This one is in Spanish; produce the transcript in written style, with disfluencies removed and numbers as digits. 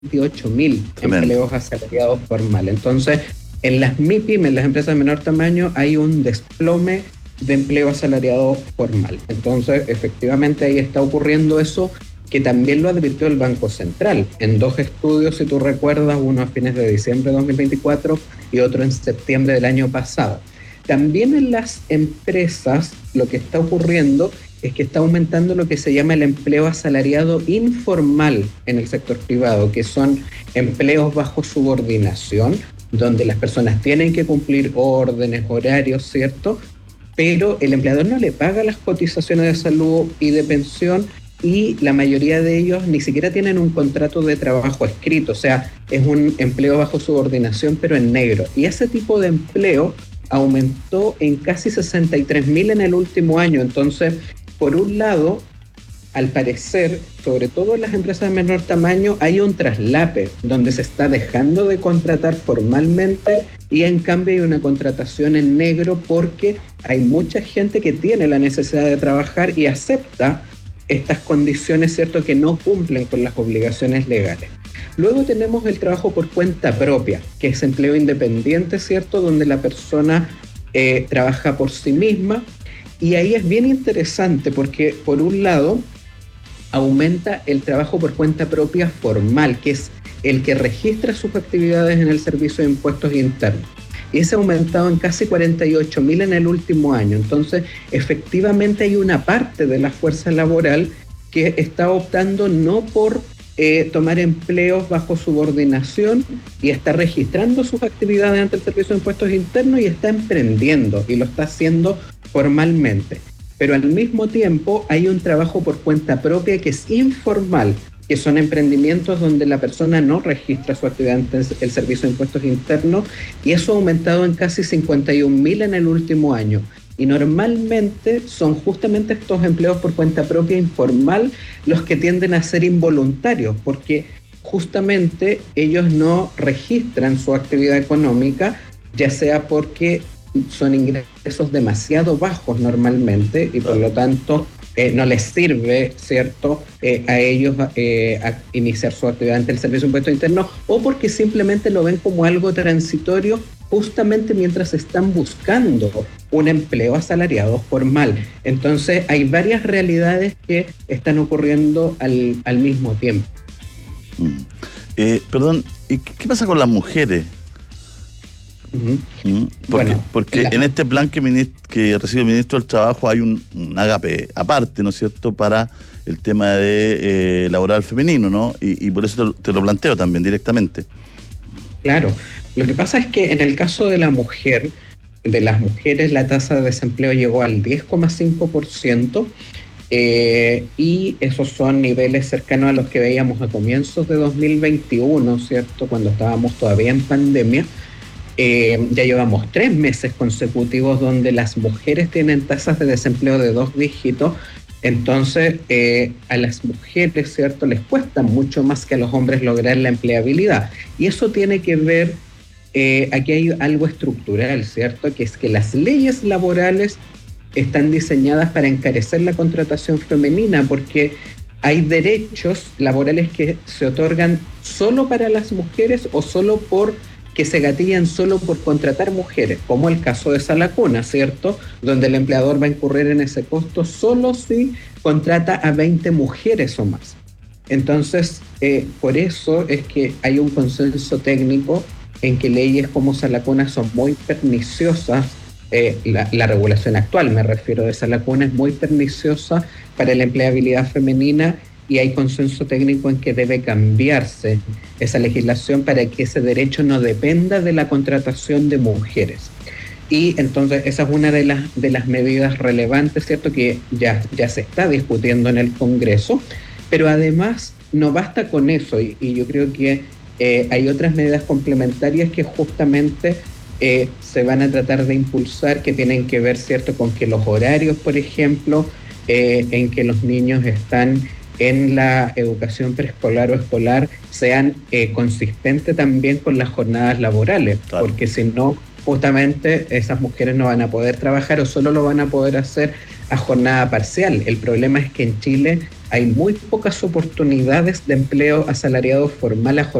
28.000 Tremendo. empleos asalariados formales. Entonces, en las MIPYME, en las empresas de menor tamaño, hay un desplome de empleo asalariado formal. Entonces, efectivamente, ahí está ocurriendo eso, que también lo advirtió el Banco Central en dos estudios, si tú recuerdas, uno a fines de diciembre de 2024 y otro en septiembre del año pasado. También en las empresas lo que está ocurriendo es que está aumentando lo que se llama el empleo asalariado informal en el sector privado, que son empleos bajo subordinación, donde las personas tienen que cumplir órdenes, horarios, ¿cierto? Pero el empleador no le paga las cotizaciones de salud y de pensión, y la mayoría de ellos ni siquiera tienen un contrato de trabajo escrito, o sea, es un empleo bajo subordinación pero en negro. Y ese tipo de empleo aumentó en casi 63.000 en el último año. Entonces, por un lado, al parecer, sobre todo en las empresas de menor tamaño, hay un traslape donde se está dejando de contratar formalmente y en cambio hay una contratación en negro porque hay mucha gente que tiene la necesidad de trabajar y acepta estas condiciones, ¿cierto?, que no cumplen con las obligaciones legales. Luego tenemos el trabajo por cuenta propia, que es empleo independiente, ¿cierto?, donde la persona trabaja por sí misma, y ahí es bien interesante porque, por un lado, aumenta el trabajo por cuenta propia formal, que es el que registra sus actividades en el Servicio de Impuestos Internos. Y ese ha aumentado en casi 48.000 en el último año. Entonces, efectivamente hay una parte de la fuerza laboral que está optando no por tomar empleos bajo subordinación y está registrando sus actividades ante el Servicio de Impuestos Internos y está emprendiendo y lo está haciendo formalmente. Pero al mismo tiempo hay un trabajo por cuenta propia que es informal, que son emprendimientos donde la persona no registra su actividad ante el Servicio de Impuestos Internos, y eso ha aumentado en casi 51.000 en el último año. Y normalmente son justamente estos empleos por cuenta propia informal los que tienden a ser involuntarios, porque justamente ellos no registran su actividad económica, ya sea porque son ingresos demasiado bajos normalmente y por lo tanto no les sirve, ¿cierto?, a ellos a iniciar su actividad ante el Servicio de Impuestos Internos, o porque simplemente lo ven como algo transitorio justamente mientras están buscando un empleo asalariado formal. Entonces hay varias realidades que están ocurriendo al mismo tiempo. Perdón, ¿y qué pasa con las mujeres? Porque en este plan que recibe el ministro del Trabajo hay un ágape aparte, ¿no es cierto?, para el tema de laboral femenino, ¿no? Y por eso te lo planteo también directamente. Claro, lo que pasa es que en el caso de las mujeres, la tasa de desempleo llegó al 10,5%, y esos son niveles cercanos a los que veíamos a comienzos de 2021, ¿cierto?, cuando estábamos todavía en pandemia. Ya llevamos 3 meses consecutivos donde las mujeres tienen tasas de desempleo de 2 dígitos. Entonces, a las mujeres, ¿cierto?, les cuesta mucho más que a los hombres lograr la empleabilidad. Y eso tiene que ver, aquí hay algo estructural, ¿cierto?, que es que las leyes laborales están diseñadas para encarecer la contratación femenina, porque hay derechos laborales que se otorgan solo para las mujeres o solo que se gatillan solo por contratar mujeres, como el caso de Salacuna, ¿cierto?, donde el empleador va a incurrir en ese costo solo si contrata a 20 mujeres o más. Entonces, por eso es que hay un consenso técnico en que leyes como Salacuna son muy perniciosas. La regulación actual, me refiero, de Salacuna, es muy perniciosa para la empleabilidad femenina, y hay consenso técnico en que debe cambiarse esa legislación para que ese derecho no dependa de la contratación de mujeres. Y entonces esa es una de las medidas relevantes, ¿cierto?, que ya se está discutiendo en el Congreso, pero además no basta con eso, y yo creo que hay otras medidas complementarias que justamente se van a tratar de impulsar, que tienen que ver, ¿cierto?, con que los horarios, por ejemplo, en que los niños están en la educación preescolar o escolar sean consistentes también con las jornadas laborales, claro, porque si no, justamente esas mujeres no van a poder trabajar o solo lo van a poder hacer a jornada parcial. El problema es que en Chile hay muy pocas oportunidades de empleo asalariado formal a